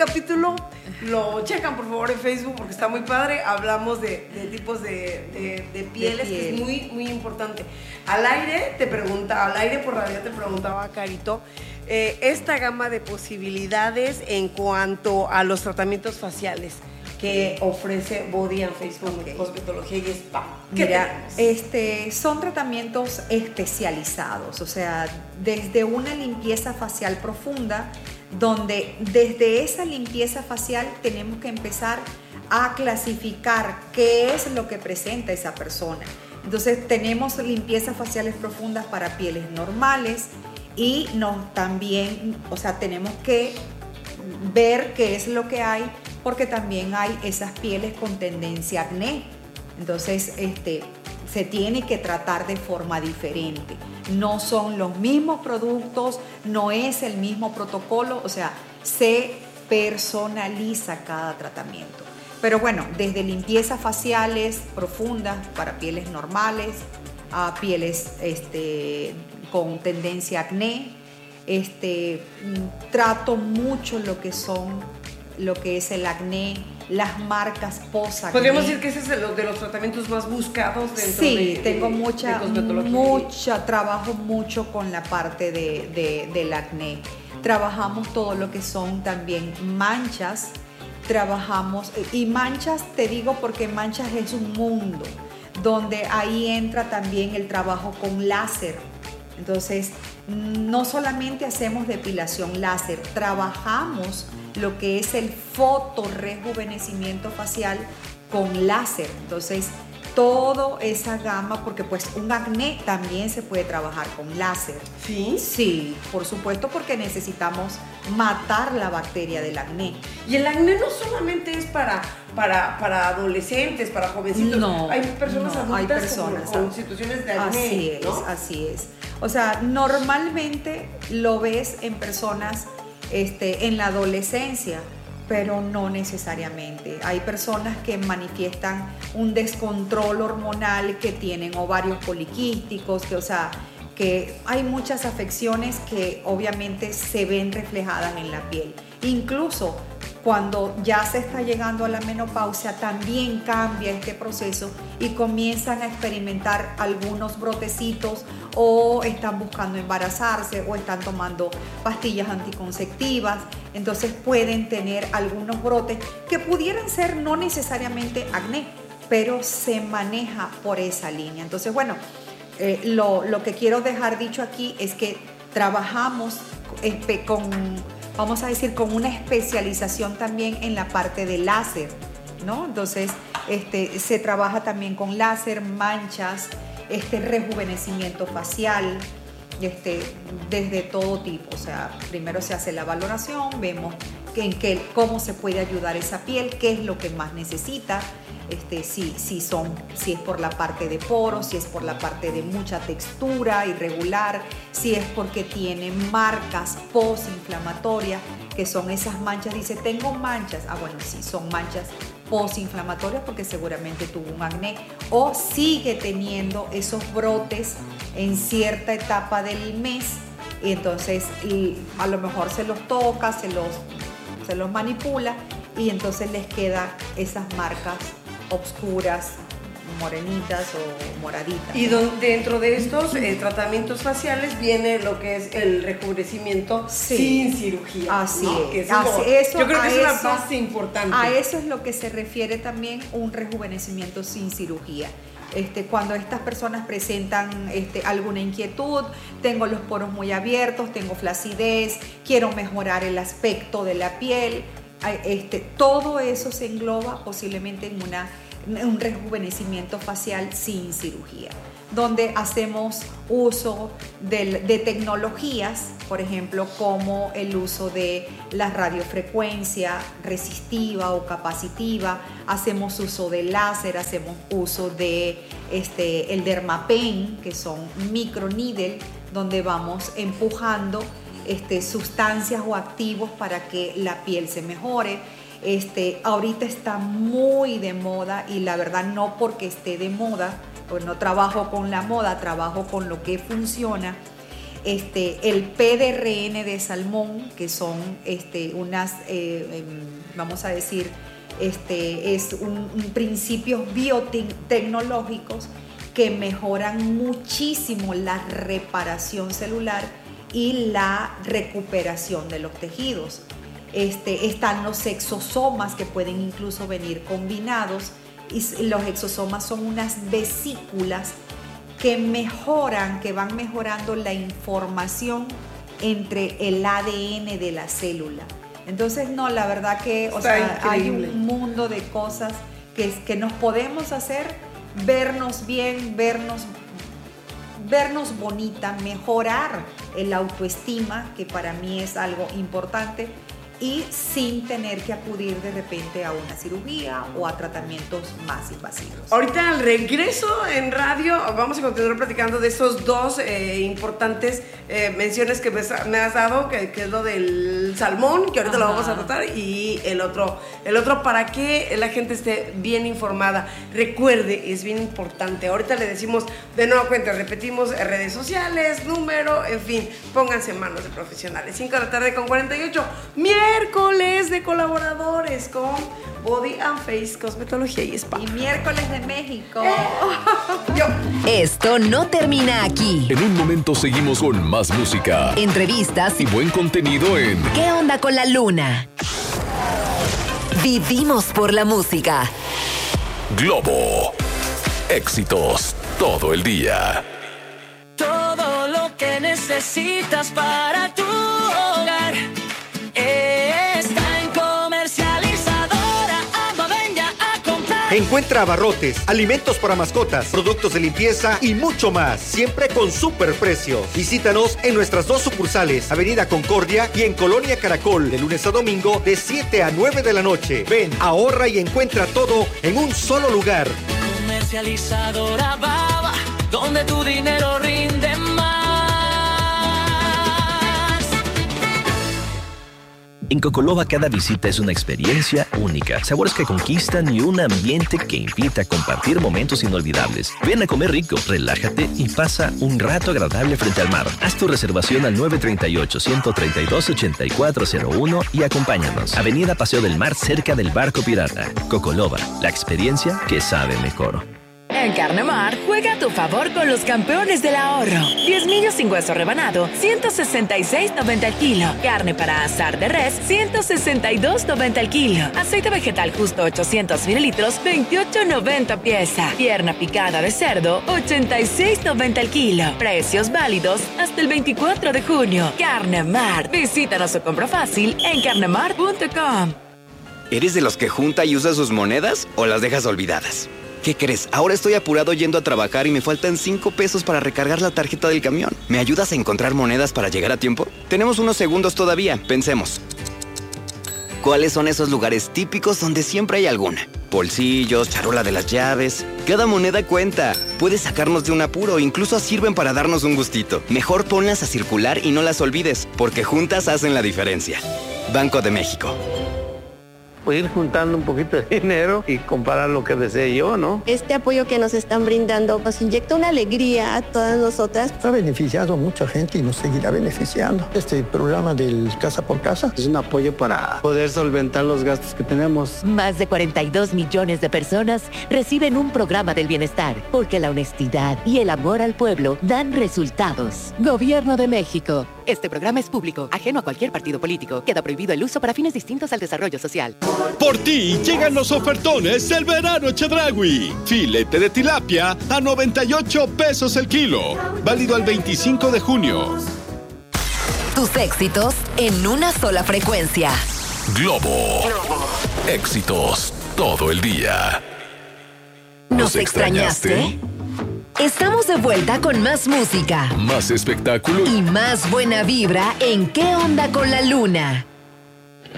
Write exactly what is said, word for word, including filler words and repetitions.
capítulo lo checan por favor en Facebook porque está muy padre. Hablamos de, de tipos de, de, de pieles, de piel. Que es muy, muy importante. Al aire te preguntaba, al aire por radio te preguntaba, Carito, eh, esta gama de posibilidades en cuanto a los tratamientos faciales que ofrece Body and Face okay. Cosmetología y Spa. Mira, este, son tratamientos especializados, o sea, desde una limpieza facial profunda, donde desde esa limpieza facial tenemos que empezar a clasificar qué es lo que presenta esa persona. Entonces tenemos limpiezas faciales profundas para pieles normales y nos también, o sea, tenemos que ver qué es lo que hay, porque también hay esas pieles con tendencia a acné. Entonces, este, se tiene que tratar de forma diferente. No son los mismos productos, no es el mismo protocolo, o sea, se personaliza cada tratamiento. Pero bueno, desde limpiezas faciales profundas para pieles normales, a pieles este, con tendencia a acné, este, trato mucho lo que son, lo que es el acné, las marcas post-acné. ¿Podríamos decir que ese es de los, de los tratamientos más buscados dentro sí, de, Sí, tengo de, mucha, de cosmetología? mucha, trabajo mucho con la parte de, de, del acné. Trabajamos todo lo que son también manchas, trabajamos, y manchas te digo porque manchas es un mundo, donde ahí entra también el trabajo con láser. Entonces, no solamente hacemos depilación láser, trabajamos lo que es el fotorrejuvenecimiento facial con láser. Entonces, toda esa gama, porque pues un acné también se puede trabajar con láser. ¿Sí? Sí, por supuesto, porque necesitamos matar la bacteria del acné. Y el acné no solamente es para, para, para adolescentes, para jovencitos. No, hay personas no, adultas hay personas con, con situaciones de acné. Así es, ¿no? así es. O sea, normalmente lo ves en personas este, en la adolescencia, pero no necesariamente. Hay personas que manifiestan un descontrol hormonal, que tienen ovarios poliquísticos, que, o sea, que hay muchas afecciones que obviamente se ven reflejadas en la piel. Incluso cuando ya se está llegando a la menopausia, también cambia este proceso y comienzan a experimentar algunos brotecitos, o están buscando embarazarse o están tomando pastillas anticonceptivas. Entonces pueden tener algunos brotes que pudieran ser no necesariamente acné, pero se maneja por esa línea. Entonces, bueno, eh, lo, lo que quiero dejar dicho aquí es que trabajamos espe- con... vamos a decir, con una especialización también en la parte de láser, ¿no? Entonces, este, se trabaja también con láser, manchas, este, rejuvenecimiento facial, este, desde todo tipo. O sea, primero se hace la valoración, vemos que, en qué, cómo se puede ayudar esa piel, qué es lo que más necesita, este, si, si, son, si es por la parte de poros, si es por la parte de mucha textura irregular, si es porque tiene marcas postinflamatorias, que son esas manchas. Dice, tengo manchas. Ah, bueno, sí, son manchas postinflamatorias porque seguramente tuvo un acné, o sigue teniendo esos brotes en cierta etapa del mes, y entonces y a lo mejor se los toca, se los, se los manipula, y entonces les quedan esas marcas obscuras, morenitas o moraditas. Y don, dentro de estos eh, tratamientos faciales viene lo que es el rejuvenecimiento sí. sin cirugía. Así ¿no? es. Que es Así, como, eso, yo creo que es una eso, base importante. A eso es lo que se refiere también un rejuvenecimiento sin cirugía. Este, cuando estas personas presentan este, alguna inquietud, tengo los poros muy abiertos, tengo flacidez, quiero mejorar el aspecto de la piel, este, todo eso se engloba posiblemente en una, un rejuvenecimiento facial sin cirugía, donde hacemos uso de, de tecnologías, por ejemplo, como el uso de la radiofrecuencia resistiva o capacitiva, hacemos uso de láser, hacemos uso de este, el dermapen, que son microneedle, donde vamos empujando este, sustancias o activos para que la piel se mejore. Este, ahorita está muy de moda, y la verdad no porque esté de moda, pues no trabajo con la moda, trabajo con lo que funciona. este, el P D R N de salmón, que son este, unas, eh, eh, vamos a decir, este, es un, un principios biotecnológicos que mejoran muchísimo la reparación celular y la recuperación de los tejidos. Este, están los exosomas, que pueden incluso venir combinados, y los exosomas son unas vesículas que mejoran, que van mejorando la información entre el A D N de la célula. Entonces, no, la verdad que, o sea, hay un mundo de cosas que, que nos podemos hacer, vernos bien, vernos, vernos bonita, mejorar el autoestima, que para mí es algo importante, y sin tener que acudir de repente a una cirugía o a tratamientos más invasivos. Ahorita al regreso en radio vamos a continuar platicando de estos dos eh, importantes eh, menciones que me, me has dado, que, que es lo del salmón, que ahorita Ajá. lo vamos a tratar, y el otro, el otro para que la gente esté bien informada. Recuerde, es bien importante. Ahorita le decimos de nueva cuenta, repetimos redes sociales, número, en fin, pónganse en manos de profesionales. cinco de la tarde con cuarenta y ocho. Miércoles de colaboradores con Body and Face Cosmetología y Spa. Y miércoles de México. Eh, yo. Esto no termina aquí. En un momento seguimos con más música, entrevistas y buen contenido en ¿Qué onda con la luna? Vivimos por la música. Globo. Éxitos todo el día. Todo lo que necesitas para tu hogar está en Comercializadora. Ama, ven ya a comprar. Encuentra abarrotes, alimentos para mascotas, productos de limpieza y mucho más, siempre con super precios. Visítanos en nuestras dos sucursales, Avenida Concordia y en Colonia Caracol, de lunes a domingo de siete a nueve de la noche. Ven, ahorra y encuentra todo en un solo lugar. Comercializadora Baba, donde tu dinero rinde más. En Cocoloba cada visita es una experiencia única, sabores que conquistan y un ambiente que invita a compartir momentos inolvidables. Ven a comer rico, relájate y pasa un rato agradable frente al mar. Haz tu reservación al nueve tres ocho, uno tres dos, ocho cuatro cero uno y acompáñanos. Avenida Paseo del Mar, cerca del Barco Pirata. Cocoloba, la experiencia que sabe mejor. En Carnemar, juega a tu favor con los campeones del ahorro. diez millos sin hueso rebanado, ciento sesenta y seis noventa el kilo. Carne para asar de res, ciento sesenta y dos noventa el kilo. Aceite vegetal justo ochocientos mililitros, veintiocho noventa pieza. Pierna picada de cerdo, ochenta y seis noventa el kilo. Precios válidos hasta el veinticuatro de junio. Carnemar. Visítanos o compra fácil en carnemar punto com. ¿Eres de los que junta y usa sus monedas o las dejas olvidadas? ¿Qué crees? Ahora estoy apurado yendo a trabajar y me faltan cinco pesos para recargar la tarjeta del camión. ¿Me ayudas a encontrar monedas para llegar a tiempo? Tenemos unos segundos todavía. Pensemos. ¿Cuáles son esos lugares típicos donde siempre hay alguna? Bolsillos, charola de las llaves. Cada moneda cuenta. Puede sacarnos de un apuro, incluso sirven para darnos un gustito. Mejor ponlas a circular y no las olvides, porque juntas hacen la diferencia. Banco de México. Pues ir juntando un poquito de dinero y comparar lo que desee yo, ¿no? Este apoyo que nos están brindando nos inyecta una alegría a todas nosotras. Ha beneficiado a mucha gente y nos seguirá beneficiando. Este programa del Casa por Casa es un apoyo para poder solventar los gastos que tenemos. Más de cuarenta y dos millones de personas reciben un programa del bienestar, porque la honestidad y el amor al pueblo dan resultados. Gobierno de México. Este programa es público, ajeno a cualquier partido político. Queda prohibido el uso para fines distintos al desarrollo social. Por ti llegan los ofertones del verano Chedraui. Filete de tilapia a noventa y ocho pesos el kilo. Válido al veinticinco de junio. Tus éxitos en una sola frecuencia. Globo. Globo. Éxitos todo el día. ¿Nos, ¿Nos extrañaste? extrañaste? Estamos de vuelta con más música, más espectáculo y más buena vibra en ¿Qué onda con la luna?